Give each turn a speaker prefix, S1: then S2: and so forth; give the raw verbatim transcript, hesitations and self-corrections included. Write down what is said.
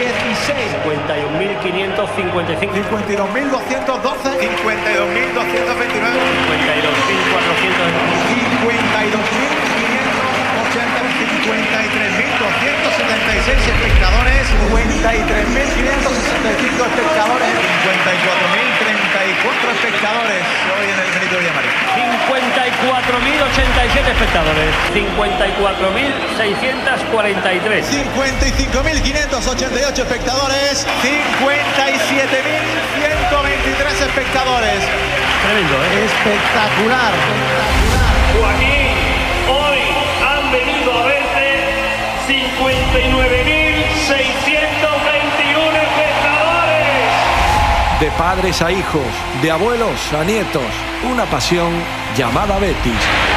S1: dieciséis.
S2: cincuenta y un mil quinientos cincuenta y cinco.
S1: cincuenta y dos mil doscientos doce.
S3: cincuenta y dos mil doscientos veintinueve.
S2: cincuenta y dos mil cuatrocientos.
S1: cincuenta y dos mil quinientos ochenta.
S3: cincuenta y tres mil doscientos setenta y seis espectadores.
S1: cincuenta y tres mil quinientos sesenta y cinco espectadores.
S3: cincuenta y cuatro mil treinta y cuatro espectadores hoy en el Benito Villamarín.
S2: cincuenta y cuatro mil ochenta y siete espectadores. cincuenta y cuatro mil seiscientos cuarenta y tres.
S1: cincuenta y cinco mil quinientos ochenta y ocho espectadores.
S3: cincuenta y siete mil ciento veintitrés espectadores.
S2: Tremendo, ¿eh?
S1: Espectacular.
S4: Joaquín, hoy han venido a verte cincuenta y nueve mil seiscientos veintiuno espectadores.
S5: De padres a hijos, de abuelos a nietos, una pasión llamada Betis.